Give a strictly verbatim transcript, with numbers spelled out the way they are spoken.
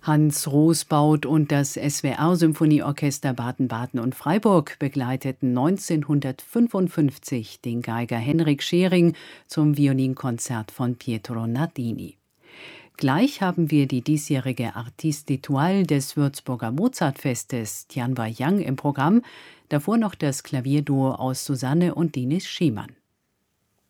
Hans Rosbaud und das S W R-Symphonieorchester Baden-Baden und Freiburg begleiteten neunzehnhundertfünfundfünfzig den Geiger Henrik Schering zum Violinkonzert von Pietro Nardini. Gleich haben wir die diesjährige Artiste d'Étoile des Würzburger Mozartfestes, Tianwei Yang, im Programm, davor noch das Klavierduo aus Susanne und Denis Schiemann.